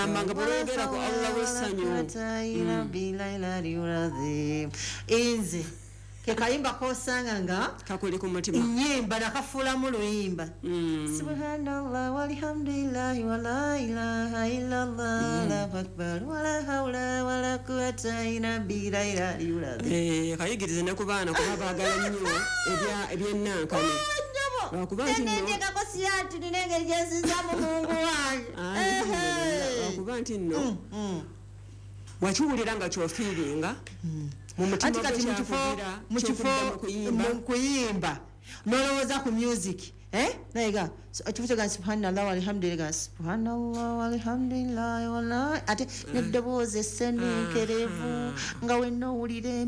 Amanga bologera ko Allah wesanyo. Inze ke kayimba kosanga nga kakuli ku mutima nyimba nakafula mu luyimba subhanallah walhamdulillah wala ilaha illallah allahu akbar wala hawla wala quwwata illa billah kayigirize ne kubana kuba bagala nnyo ebyennankane wakuba nti nno ndeka ko siyatu ninenge jeziza mu Mungu wange wakuba nti nno wakiwulira nga kyofiiringa ati kati mu kuyimba nolowoza ku music naiga ekifo kya subhanallah walhamdulillah subhanallah walhamdulillah wala ate neddoboozi essenenkerevu nga wenna owulire